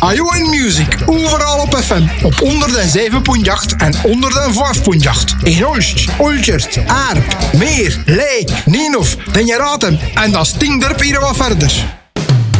ION Music, overal op FM. Op 107.8 en 105.8. In Hulst, Oltjert, Aarp, Meer, Leek, Nienhof, Den je raadt hem. En dat stinkt er hier wat verder.